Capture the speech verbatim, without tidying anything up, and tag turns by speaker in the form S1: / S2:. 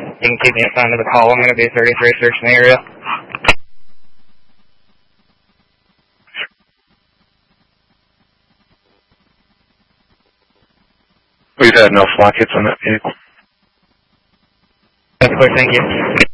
S1: You can keep me assigned to the call. I'm going to be thirty-three searching the area.
S2: We've had no flock hits on that vehicle.
S1: That's clear, thank you.